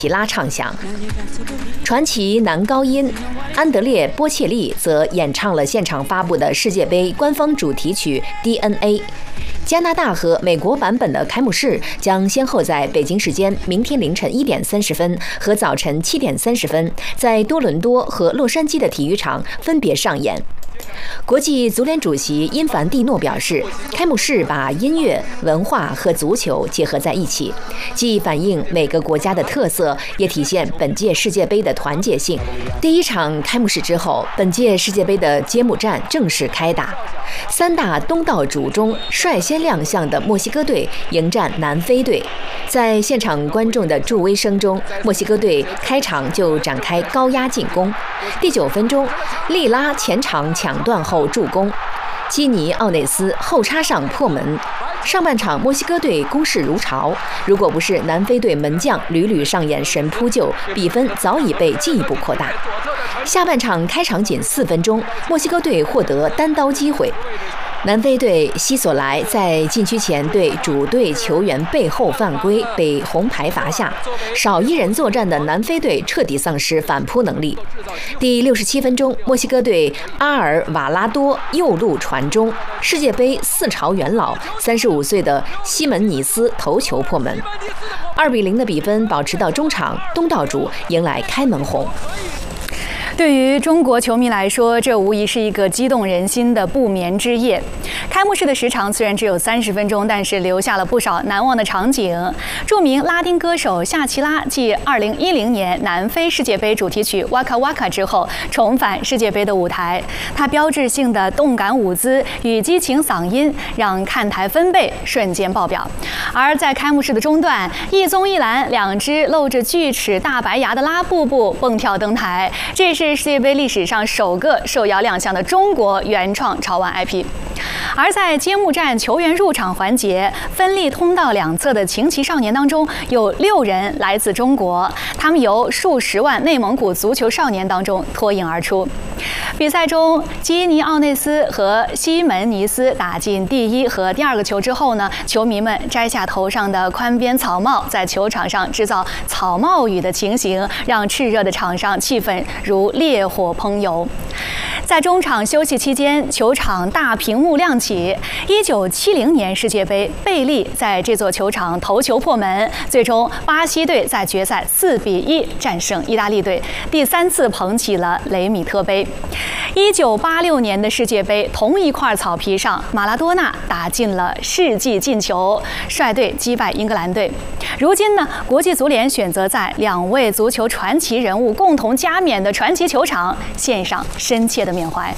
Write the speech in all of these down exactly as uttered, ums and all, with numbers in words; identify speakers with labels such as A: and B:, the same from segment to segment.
A: 提拉唱响。传奇男高音安德烈·波切利则演唱了现场发布的世界杯官方主题曲 D N A。加拿大和美国版本的开幕式将先后在北京时间明天凌晨一点三十分和早晨七点三十分，在多伦多和洛杉矶的体育场分别上演。国际足联主席因凡蒂诺表示，开幕式把音乐、文化和足球结合在一起，既反映每个国家的特色，也体现本届世界杯的团结性。第一场开幕式之后，本届世界杯的揭幕战正式开打。三大东道主中率先亮相的墨西哥队迎战南非队。在现场观众的助威声中，墨西哥队开场就展开高压进攻。第九分钟，利拉前场抢断后助攻，基尼奥内斯后插上破门。上半场墨西哥队攻势如潮，如果不是南非队门将屡屡上演神扑救，比分早已被进一步扩大。下半场开场仅四分钟，墨西哥队获得单刀机会。南非队西索莱在禁区前对主队球员背后犯规，被红牌罚下。少一人作战的南非队彻底丧失反扑能力。第六十七分钟，墨西哥队阿尔瓦拉多右路传中，世界杯四朝元老三十五岁的西门尼斯头球破门。二比零的比分保持到中场，东道主迎来开门红。
B: 对于中国球迷来说，这无疑是一个激动人心的不眠之夜。开幕式的时长虽然只有三十分钟，但是留下了不少难忘的场景。著名拉丁歌手夏奇拉继二零一零年南非世界杯主题曲《Waka Waka》之后，重返世界杯的舞台。他标志性的动感舞姿与激情嗓音，让看台分贝瞬间爆表。而在开幕式的中段，一棕一蓝两只露着锯齿大白牙的拉布布蹦跳登台，这是世界杯历史上首个受邀亮相的中国原创潮玩 I P。而在揭幕战球员入场环节，分立通道两侧的旗旗少年当中，有六人来自中国，他们由数十万内蒙古足球少年当中脱颖而出。比赛中，基尼奥内斯和西门尼斯打进第一和第二个球之后呢，球迷们摘下头上的宽边草帽，在球场上制造草帽雨的情形，让炽热的场上气氛如烈火烹油。在中场休息期间，球场大屏幕亮起。一九七零年世界杯，贝利在这座球场头球破门，最终巴西队在决赛四比一战胜意大利队，第三次捧起了雷米特杯。一九八六年的世界杯，同一块草皮上，马拉多纳打进了世纪进球，率队击败英格兰队。如今呢，国际足联选择在两位足球传奇人物共同加冕的传奇球场献上深切的缅怀。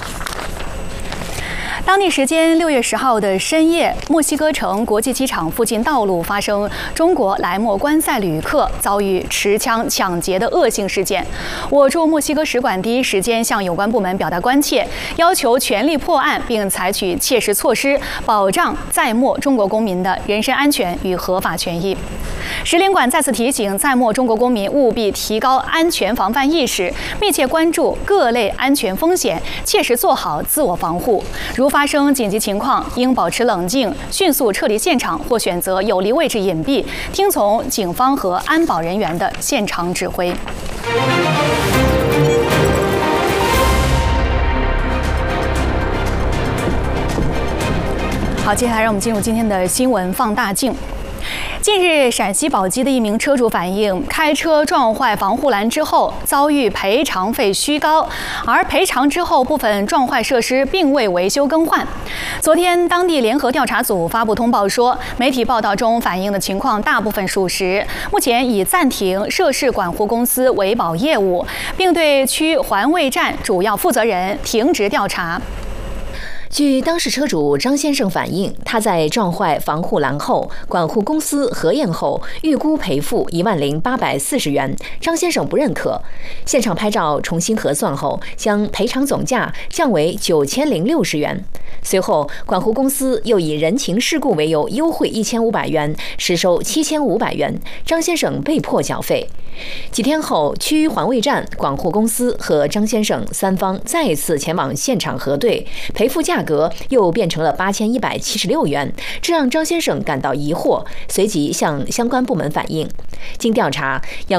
B: 当地时间六月十号的深夜，墨西哥城国际机场附近道路发生中国来墨观赛旅客遭遇持枪抢劫的恶性事件。我驻墨西哥使馆第一时间向有关部门表达关切，要求全力破案，并采取切实措施，保障在墨中国公民的人身安全与合法权益。使领馆再次提醒在墨中国公民务必提高安全防范意识，密切关注各类安全风险，切实做好自我防护。如发生紧急情况，应保持冷静，迅速撤离现场或选择有利位置隐蔽，听从警方和安保人员的现场指挥。好，接下来让我们进入今天的新闻放大镜。近日，陕西宝鸡的一名车主反映，开车撞坏防护栏之后遭遇赔偿费虚高，而赔偿之后部分撞坏设施并未维修更换。昨天，当地联合调查组发布通报说，媒体报道中反映的情况大部分属实，目前已暂停涉事管护公司维保业务，并对区环卫站主要负责人停职调查。
A: 据当事车主张先生反映，他在撞坏防护栏后，管护公司核验后预估赔付一万零八百四十元，张先生不认可。现场拍照重新核算后，将赔偿总价降为九千零六十元。随后，管护公司又以人情世故为由优惠一千五百元，实收七千五百元，张先生被迫缴费。几天后，区环卫站、管护公司和张先生三方再次前往现场核对，赔付价格又变成了八千一百七十六元，这让张先生感到疑惑，随即向相关部门反映。经调查，